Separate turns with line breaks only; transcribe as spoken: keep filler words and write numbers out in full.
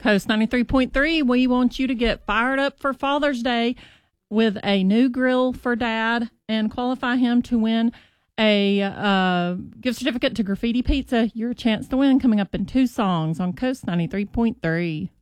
Coast ninety-three point three, we want you to get fired up for Father's Day with a new grill for Dad and qualify him to win a uh, gift certificate to Graffiti Pizza. Your chance to win coming up in two songs on Coast ninety-three point three.